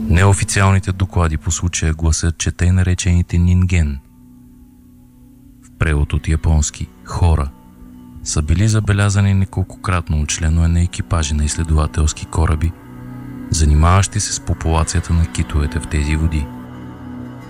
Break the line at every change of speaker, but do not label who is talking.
Неофициалните доклади по случая гласят, че тъй наречените нинген, в превод от японски хора, са били забелязани неколкократно от членове на екипажи на изследователски кораби, занимаващи се с популацията на китовете в тези води.